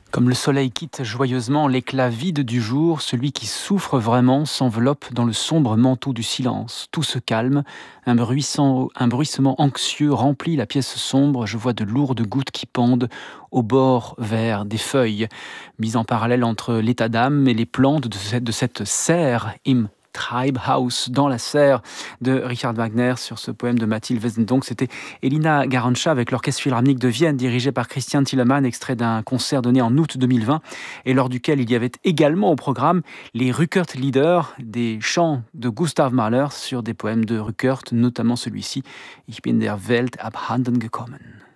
Comme le soleil quitte joyeusement l'éclat vide du jour, celui qui souffre vraiment s'enveloppe dans le sombre manteau du silence. Tout se calme, un bruissement anxieux remplit la pièce sombre, je vois de lourdes gouttes qui pendent au bord vert des feuilles, mises en parallèle entre l'état d'âme et les plantes de cette serre, im Treibhaus, dans la serre de Richard Wagner, sur ce poème de Mathilde Westendonck. C'était Elina Garancha avec l'Orchestre Philharmonique de Vienne, dirigé par Christian Thielemann, extrait d'un concert donné en août 2020, et lors duquel il y avait également au programme les Ruckert-Lieder, des chants de Gustav Mahler sur des poèmes de Ruckert, notamment celui-ci, Ich bin der Welt abhanden gekommen.